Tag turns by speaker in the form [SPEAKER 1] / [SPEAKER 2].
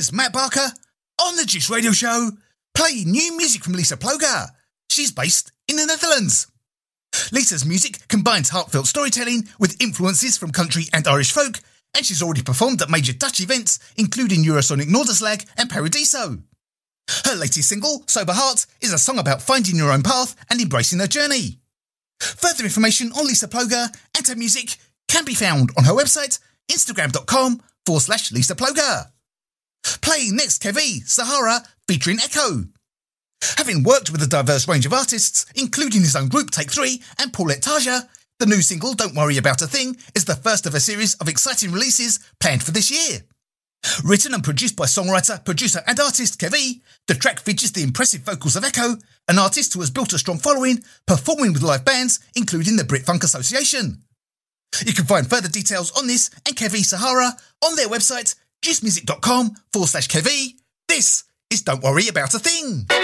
[SPEAKER 1] is Matt Barker on the Juice Radio Show, playing new music from Lisa Ploga. She's based in the Netherlands. Lisa's music combines heartfelt storytelling with influences from country and Irish folk, and she's already performed at major Dutch events, including Eurosonic Noorderslag and Paradiso. Her latest single, Sober Heart, is a song about finding your own path and embracing her journey. Further information on Lisa Ploga and her music can be found on her website, instagram.com/Lisa Ploga. Playing next, Kevi Sahara featuring Echo. Having worked with a diverse range of artists, including his own group Take 3 and Paulette Taja, the new single Don't Worry About a Thing is the first of a series of exciting releases planned for this year. Written and produced by songwriter, producer and artist Kevi, the track features the impressive vocals of Echo, an artist who has built a strong following, performing with live bands, including the Brit Funk Association. You can find further details on this and Kevi Sahara on their website, juicemusic.com/Kevi. This is Don't Worry About a Thing.